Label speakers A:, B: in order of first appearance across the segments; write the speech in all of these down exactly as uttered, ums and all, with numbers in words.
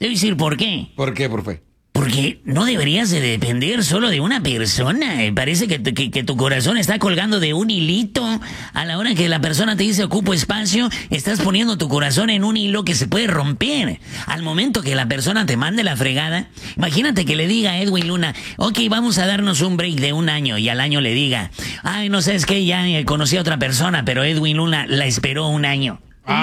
A: Te voy a decir por qué.
B: ¿Por qué, profe?
A: Porque no deberías de depender solo de una persona. Eh, Parece que, que, que tu corazón está colgando de un hilito. A la hora que la persona te dice ocupo espacio, estás poniendo tu corazón en un hilo que se puede romper. Al momento que la persona te mande la fregada, imagínate que le diga a Edwin Luna, ok, vamos a darnos un break de un año, y al año le diga, ay, no sé, es que ya conocí a otra persona, pero Edwin Luna la esperó un año.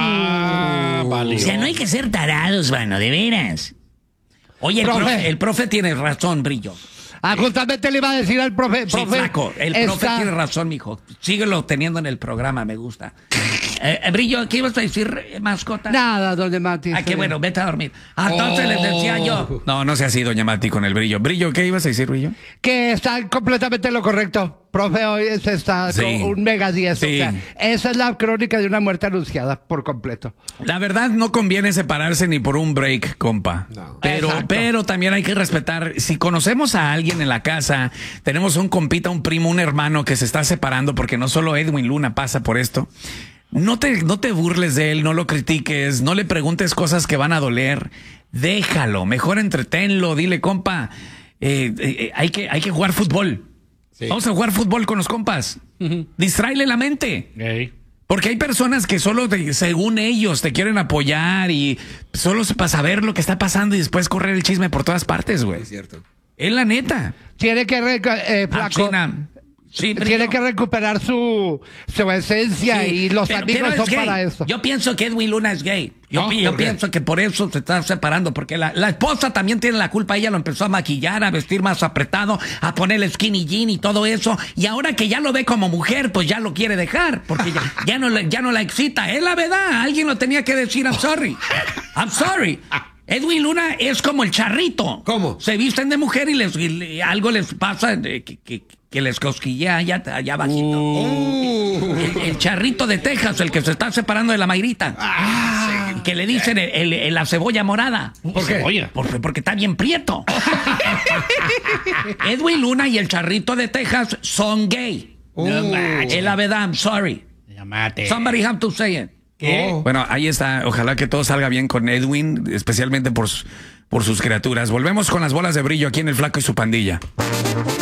C: Ah, vale.
A: O sea, no hay que ser tarados, mano, de veras. Oye, el
C: Profe.
A: profe, el profe tiene razón, Brillo.
C: Ah, justamente le iba a decir al profe.
A: Sí,
C: profe,
A: flaco, el
C: está-
A: profe tiene razón, mijo. Síguelo teniendo en el programa, me gusta. Eh, eh, Brillo, ¿qué ibas a decir, eh, mascota?
C: Nada, donde Mati.
A: Ah, qué bueno, vete a dormir. Ah, entonces les decía yo.
D: No, no sea así, doña Mati, con el Brillo. Brillo, ¿qué ibas a decir, Brillo?
C: Que está completamente lo correcto. Profe, hoy se está
D: Sí.
C: con un mega diez.
D: Sí.
C: O sea, esa es la crónica de una muerte anunciada por completo.
D: La verdad, no conviene separarse ni por un break, compa.
B: No.
D: Pero,
C: Exacto.
D: pero también hay que respetar. Si conocemos a alguien en la casa, tenemos un compita, un primo, un hermano que se está separando, porque no solo Edwin Luna pasa por esto. No te, no te burles de él, no lo critiques, no le preguntes cosas que van a doler. Déjalo, mejor entretenlo, dile, compa, eh, eh, hay que, hay que jugar fútbol.
B: Sí.
D: Vamos a jugar fútbol con los compas. Distráele la mente. Porque hay personas que solo, te- según ellos, te quieren apoyar y solo para saber lo que está pasando y después correr el chisme por todas partes, güey.
B: Es cierto.
D: Es la neta.
C: Tiene que, recu- eh,
D: Ah,
C: flaco,
D: China. Sí,
C: tiene
D: Brillo.
C: que recuperar su, su esencia
A: Sí,
C: y los
A: pero-
C: amigos
A: pero es
C: son
A: gay.
C: para eso.
A: Yo pienso que Edwin Luna es gay. Yo,
B: No,
A: pi- yo
B: ¿por qué?
A: pienso que por eso se está separando, porque la, la esposa también tiene la culpa. Ella lo empezó a maquillar, a vestir más apretado, a ponerle skinny jean y todo eso. Y ahora que ya lo ve como mujer, pues ya lo quiere dejar, porque ya, ya, no, le- ya no la excita. Es la verdad, alguien lo tenía que decir, I'm sorry. I'm sorry. Edwin Luna es como el charrito.
B: ¿Cómo?
A: Se visten de mujer y, les, y le- algo les pasa de que, que, que les cosquillea allá, allá abajito.
B: Uh.
A: El, el charrito de Texas, el que se está separando de la Mayrita. Que le dicen el- el- el- la cebolla morada.
B: ¿Por qué?
C: Oye,
A: Porque, porque está bien prieto. Edwin Luna y el charrito de Texas son gay.
B: Uh.
A: Es la verdad, I'm sorry. Somebody have to say it.
B: Oh.
D: Bueno, ahí está. Ojalá que todo salga bien con Edwin, especialmente por, su- por sus criaturas. Volvemos con las bolas de Brillo aquí en El Flaco y su pandilla.